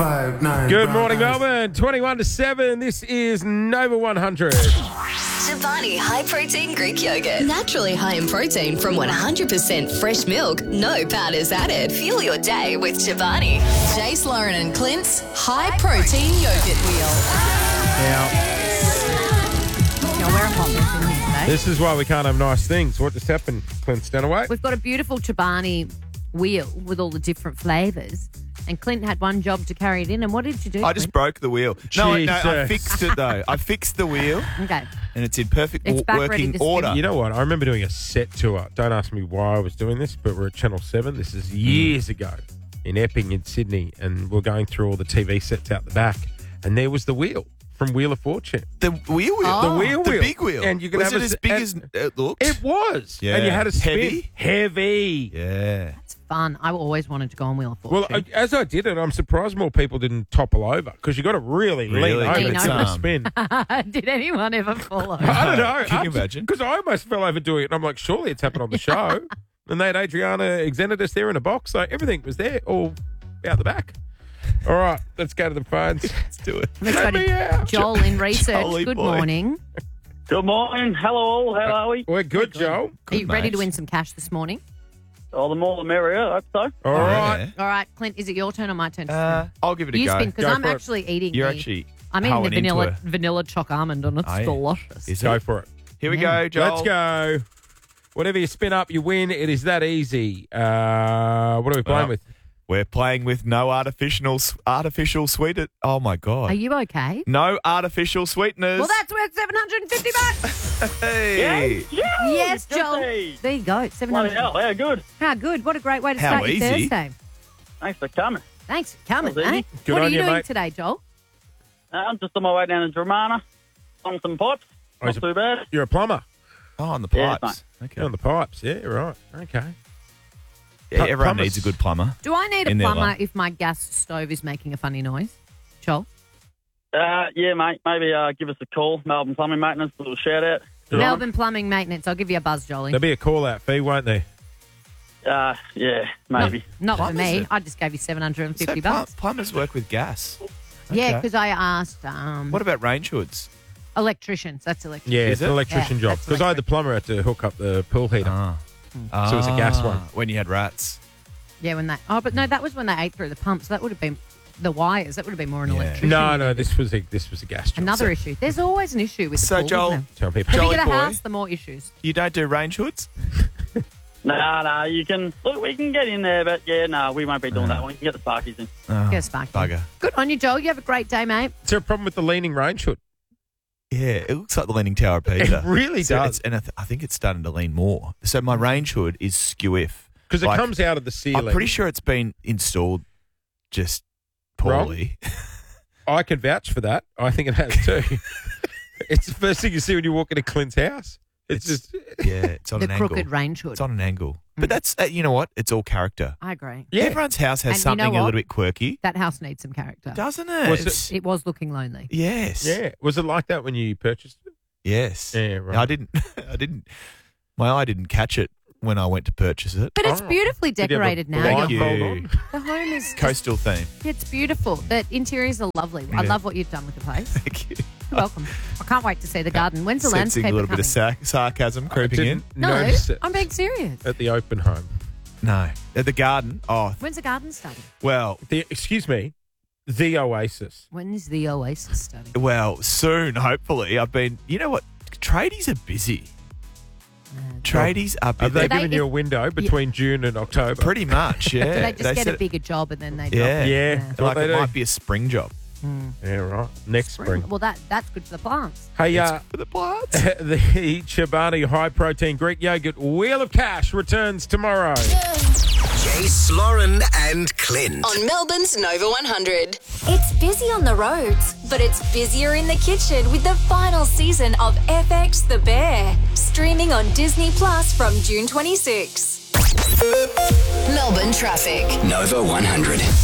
5, 9. Good morning, Melbourne. 21 to 7. This is Nova 100. Chobani High Protein Greek Yogurt. Naturally high in protein from 100% fresh milk. No powders added. Fuel your day with Chobani. Jace, Lauren and Clint's High Protein Yogurt Wheel. Now, we're a hot mess in here today. this is why we can't have nice things. What just happened, Clint Stanaway? We've got a beautiful Chobani wheel with all the different flavours. And Clint had one job to carry it in. And what did you do? I just broke the wheel. No, I fixed it though. I fixed the wheel. Okay. And it's in perfect It's back ready working to spin. order. You know what? I remember doing a set tour. Don't ask me why I was doing this, but we're at Channel 7. This is years ago in Epping in Sydney. And we're going through all the TV sets out the back. And there was the wheel from Wheel of Fortune. The wheel? The wheel. The big wheel. And you could was have it as big as it looked? It was. Yeah. And you had a spin. Heavy? Heavy. Yeah. That's fun. I always wanted to go on Wheel of Fortune. Well, as I did it, I'm surprised more people didn't topple over because you got to really lean Really over lean to over. spin. Did anyone ever fall over? I don't know. Can you imagine? Because I almost fell over doing it. And I'm like, surely it's happened on the show. And they had Adriana Exenitus there in a box. So everything was there, all out the back. All right, let's go to the phones. Let's do it. Let's go Let me out. to Joel in research. Jolly Good boy. morning. Good morning. Hello all. How are we? We're good, Joel. Are you ready mate. to win some cash this morning? Oh, the more the merrier. I hope so. All right. Yeah. All right, Clint, is it your turn or my turn to spin? I'll give it a You go. spin because Go I'm for it. actually eating You're the- actually I'm eating the hoeing into vanilla choc almond and it's Oh, yeah. delicious. Is Go it? for it. Here we Yeah. go, Joel. Let's go. Whatever you spin up, you win. It is that easy. What are we playing Well, with? We're playing with no artificial sweetener. Oh, my God. Are you okay? No artificial sweeteners. Well, that's worth $750. Hey. Yes, Good Joel. day. There you go. Bloody 700. hell, how good. How good. What a great way to How start your easy. Thursday. Thanks for coming. Thanks for coming, That was easy. mate. Good What on are you you, doing mate. today, Joel? I'm just on my way down to Dramana on some pipes. Oh, Not he's too bad. You're a plumber. Oh, on the Yeah, pipes. Okay. You're on the pipes. Yeah, right. Okay. Yeah, everyone Plumbers. needs a good plumber. Do I need a In their plumber life. if my gas stove is making a funny noise? Joel? Yeah, mate. Maybe give us a call. Melbourne Plumbing Maintenance. A little shout out. Melbourne Plumbing Maintenance. I'll give you a buzz, Jolly. There'll be a call-out fee, won't there? Yeah, maybe. Not for Plumbers me. are- I just gave you $750. So plumbers work with gas. Yeah, Okay. because I asked What about range hoods? electricians. That's electricians. Yeah, Is it's it? an electrician Yeah, job. that's Because I had the plumber had to hook up the pool heater. So it was a gas one. When you had rats. Yeah, when they. Oh, but no, that was when they ate through the pumps. That would have been the wires. That would have been more an Yeah. electrician. No, this was a gas job. Another issue. There's always an issue with the So, pool, Joel, isn't Tell people. there? The Jolly bigger the boy. house, the more issues. You don't do range hoods? No, you can. Look, we can get in there, but yeah, no, we won't be doing that one. You can get the Sparkies in. Oh, Get a sparky. bugger. Good on you, Joel. You have a great day, mate. Is there a problem with the leaning range hood? Yeah, it looks like the Leaning Tower of Pisa. It really does. And I think it's starting to lean more. So my range hood is skew-if. Because it Like, comes out of the ceiling. I'm pretty sure it's been installed just poorly. I can vouch for that. I think it has too. It's the first thing you see when you walk into Clint's house. It's just, Yeah, it's on The an angle. crooked range hood. It's on an angle. But that's, you know what? It's all character. I agree. yeah. Everyone's house has And you know something a what? little bit quirky. That house needs some character. Doesn't it? Was It was looking lonely. Yes. Yeah. Was it like that when you purchased it? Yes. Yeah, right. I didn't, my eye didn't catch it when I went to purchase it. But it's Oh. beautifully Did you have a decorated now. Thank blindfold you. on? The home is Coastal theme. it's beautiful. The interiors are lovely. I Yeah. love what you've done with the place. Thank you. You're welcome. I can't wait to see the garden. When's the Sensing landscaper a little bit coming? of sarcasm I creeping in. didn't No, notice it I'm being serious. at the open home. No. At the garden. Oh, When's the garden starting? well, Excuse me, the Oasis. When is the Oasis starting? soon, hopefully. You know what? Tradies are busy. Tradies are Have they busy. they- given you a window between June and October? Pretty much, yeah. Do they just get said a bigger job and then they Yeah. Yeah. drop it? What Like they it do. might be a spring job. Yeah, right. Next spring. Well, that's good for the plants. Hey, It's for the plants. the Chobani High Protein Greek Yogurt Wheel of Cash returns tomorrow. Jace, Lauren, and Clint. On Melbourne's Nova 100. It's busy on the roads, but it's busier in the kitchen with the final season of FX The Bear, streaming on Disney Plus from June 26. Melbourne traffic. Nova 100.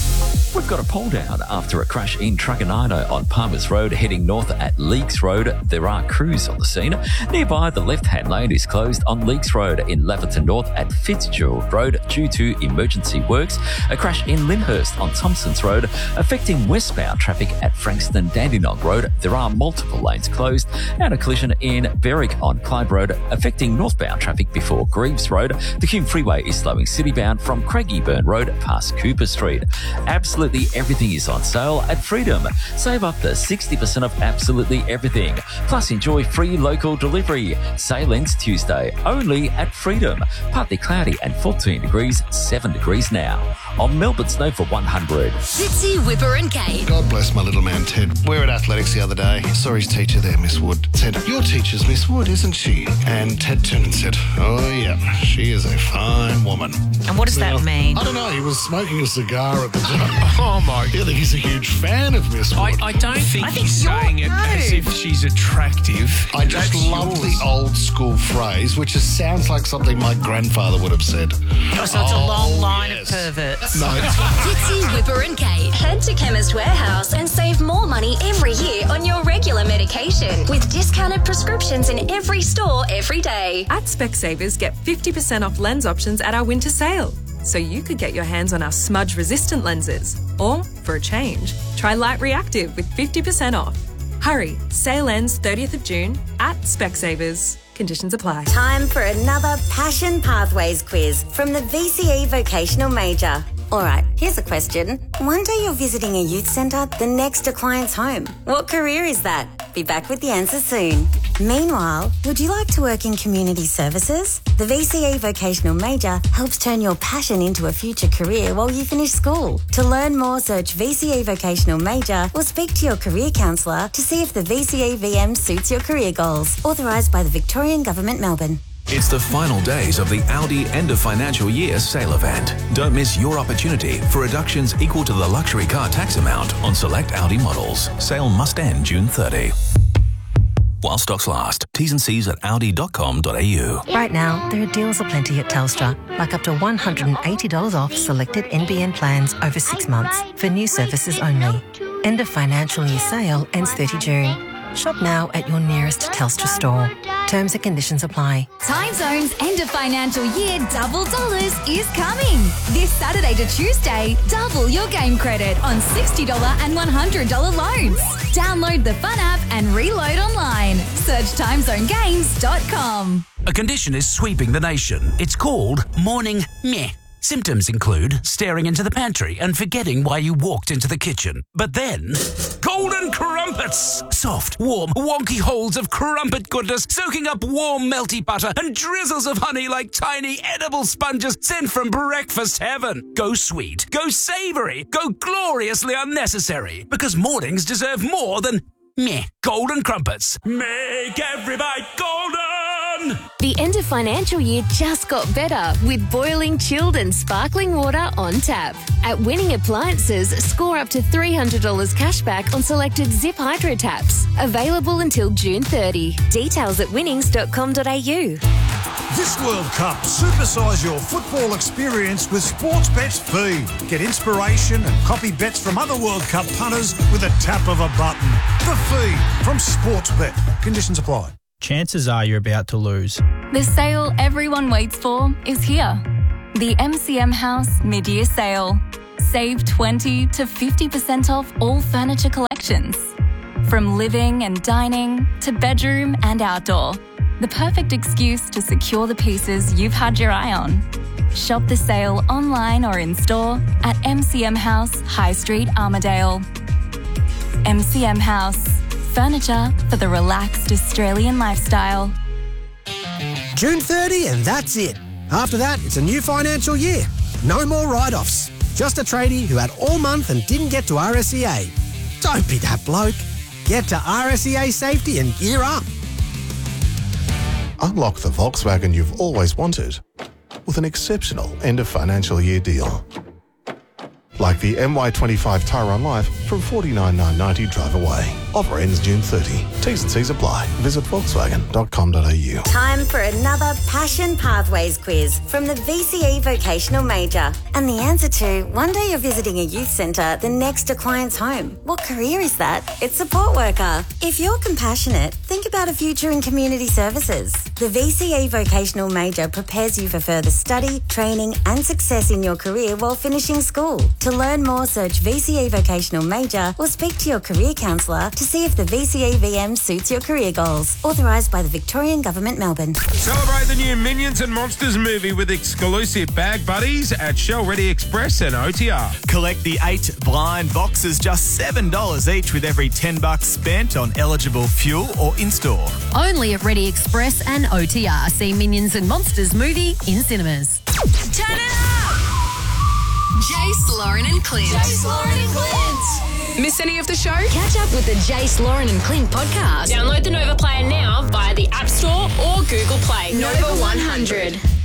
We've got a pole down after a crash in Truganino on Palmers Road, heading north at Leaks Road. There are crews on the scene. Nearby, the left-hand lane is closed on Leaks Road in Laverton North at Fitzgerald Road due to emergency works. A crash in Lyndhurst on Thompson's Road affecting westbound traffic at Frankston Dandenong Road. There are multiple lanes closed, and a collision in Berwick on Clyde Road affecting northbound traffic before Greaves Road. The Hume Freeway is slowing citybound from Craigieburn Road past Cooper Street. Absolutely everything is on sale at Freedom. Save up to 60% off absolutely everything. Plus enjoy free local delivery. Sale ends Tuesday only at Freedom. Partly cloudy and 14 degrees, 7 degrees now. On Melbourne Snow for 100. Fitzy, Whipper and Kate. God bless my little man Ted. We were at athletics the other day. Saw his teacher there, Miss Wood. Said, "Your teacher's Miss Wood, isn't she?" And Ted turned and said, "Oh yeah, she is a fine woman." And what does that mean? I don't know. He was smoking a cigar at the time. Oh my! I think he's a huge fan of Miss Wood. I don't think he's saying it as if she's attractive. I just love the old school phrase, which just sounds like something my grandfather would have said. Oh, so it's a long line of perverts. No. Fitzy, Whipper and Kate. Head to Chemist Warehouse and save more money every year on your regular medication with discounted prescriptions in every store every day. At Specsavers, get 50% off lens options at our winter sale. So you could get your hands on our smudge-resistant lenses. Or, for a change, try Light Reactive with 50% off. Hurry, sale ends 30th of June at Specsavers. Conditions apply. Time for another Passion Pathways quiz from the VCE Vocational Major. All right, here's a question. One day you're visiting a youth centre, the next a client's home. What career is that? Be back with the answer soon. Meanwhile, would you like to work in community services? The VCE Vocational Major helps turn your passion into a future career while you finish school. To learn more, search VCE Vocational Major or speak to your career counsellor to see if the VCE VM suits your career goals. Authorised by the Victorian Government, Melbourne. It's the final days of the Audi end of financial year sale event. Don't miss your opportunity for reductions equal to the luxury car tax amount on select Audi models. Sale must end June 30. While stocks last. T's and C's at audi.com.au. Right now, there are deals aplenty at Telstra, like up to $180 off selected NBN plans over 6 months for new services only. End of financial year sale ends 30 June. Shop now at your nearest Telstra store. Terms and conditions apply. Time Zone's end of financial year double dollars is coming. This Saturday to Tuesday, double your game credit on $60 and $100 loans. Download the Fun app and reload online. Search timezonegames.com. A condition is sweeping the nation. It's called morning meh. Symptoms include staring into the pantry and forgetting why you walked into the kitchen. But then, golden crumpets! Soft, warm, wonky holes of crumpet goodness soaking up warm, melty butter and drizzles of honey like tiny edible sponges sent from breakfast heaven. Go sweet, go savoury, go gloriously unnecessary. Because mornings deserve more than meh. Golden crumpets. Make every bite golden! The end of financial year just got better with boiling, chilled and sparkling water on tap. At Winning Appliances, score up to $300 cashback on selected Zip Hydro taps. Available until June 30. Details at winnings.com.au. This World Cup, supersize your football experience with Sportsbet's feed. Get inspiration and copy bets from other World Cup punters with a tap of a button. The feed from Sportsbet. Conditions apply. Chances are you're about to lose. The sale everyone waits for is here. The MCM House Mid-Year Sale. Save 20 to 50% off all furniture collections. From living and dining to bedroom and outdoor. The perfect excuse to secure the pieces you've had your eye on. Shop the sale online or in store at MCM House, High Street, Armadale. MCM House. Furniture for the relaxed Australian lifestyle. June 30 and that's it. After that, it's a new financial year. No more write-offs. Just a tradie who had all month and didn't get to RSEA. Don't be that bloke. Get to RSEA Safety and gear up. Unlock the Volkswagen you've always wanted with an exceptional end of financial year deal. like the MY25 Tyron Life from $49,990 drive away. Offer ends June 30. T's and C's apply. Visit Volkswagen.com.au. Time for another Passion Pathways quiz from the VCE Vocational Major. And the answer to, one day you're visiting a youth centre, the next to client's home. What career is that? It's support worker. If you're compassionate, think about a future in community services. The VCE Vocational Major prepares you for further study, training and success in your career while finishing school. To learn more, search VCE Vocational Major or speak to your career counsellor to see if the VCE VM suits your career goals. Authorised by the Victorian Government, Melbourne. Celebrate the new Minions and Monsters movie with exclusive bag buddies at Shell Ready Express and OTR. Collect the 8 blind boxes, just $7 each with every $10 spent on eligible fuel or in-store. Only at Ready Express and OTR. See Minions and Monsters movie in cinemas. Turn it up! Jace, Lauren and Clint. Jace, Lauren and Clint. Miss any of the show? Catch up with the Jace, Lauren and Clint podcast. Download the Nova Player now via the App Store or Google Play. Nova 100.